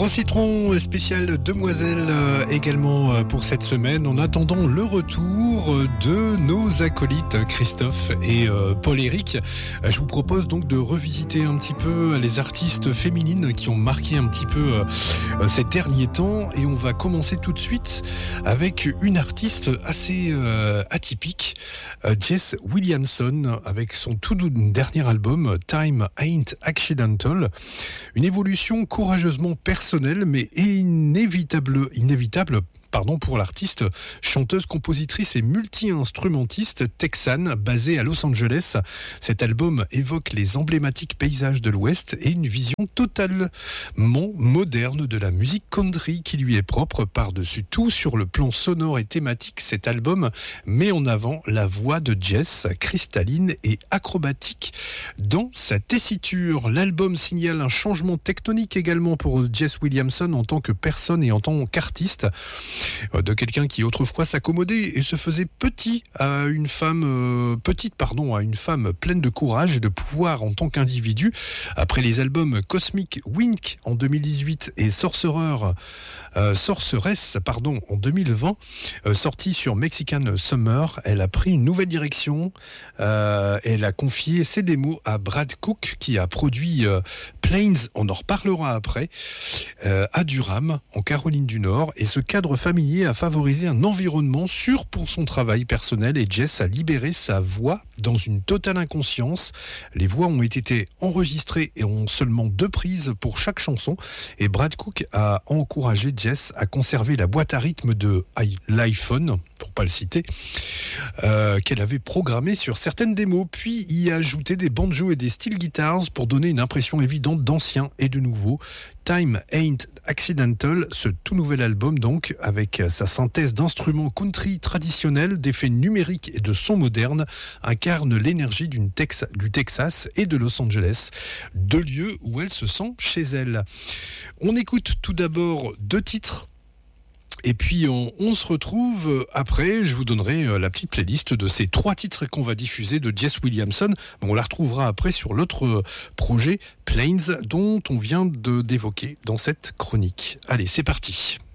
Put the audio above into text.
Gros Citron spécial Demoiselle également pour cette semaine, en attendant le retour de nos acolytes Christophe et Paul-Éric. Je vous propose donc de revisiter un petit peu les artistes féminines qui ont marqué un petit peu ces derniers temps, et on va commencer tout de suite avec une artiste assez atypique, Jess Williamson, avec son tout dernier album Time Ain't Accidental. Une évolution courageusement personnelle mais inévitable pour l'artiste, chanteuse, compositrice et multi-instrumentiste texane basée à Los Angeles. Cet album évoque les emblématiques paysages de l'Ouest et une vision totalement moderne de la musique country qui lui est propre. Par-dessus tout, sur le plan sonore et thématique, cet album met en avant la voix de Jess, cristalline et acrobatique dans sa tessiture. L'album signale un changement tectonique également pour Jess Williamson en tant que personne et en tant qu'artiste. De quelqu'un qui autrefois s'accommodait et se faisait à une femme pleine de courage et de pouvoir en tant qu'individu. Après les albums Cosmic Wink en 2018 et Sorceress en 2020, sortis sur Mexican Summer, elle a pris une nouvelle direction. Elle a confié ses démos à Brad Cook qui a produit Plains, on en reparlera après, à Durham en Caroline du Nord, et ce cadre familier a favorisé un environnement sûr pour son travail personnel, et Jess a libéré sa voix dans une totale inconscience. Les voix ont été enregistrées et ont seulement 2 prises pour chaque chanson, et Brad Cook a encouragé Jess à conserver la boîte à rythme de l'iPhone, pour pas le citer, qu'elle avait programmée sur certaines démos, puis y a ajouté des banjos et des steel guitars pour donner une impression évidente d'ancien et de nouveau. Time Ain't Accidental, ce tout nouvel album donc, avec sa synthèse d'instruments country traditionnels, d'effets numériques et de sons modernes, incarne l'énergie du Texas et de Los Angeles, 2 lieux où elle se sent chez elle. On écoute tout d'abord 2 titres. Et puis on se retrouve après, je vous donnerai la petite playlist de ces 3 titres qu'on va diffuser de Jess Williamson. On la retrouvera après sur l'autre projet, Plains, dont on vient d'évoquer dans cette chronique. Allez, c'est parti.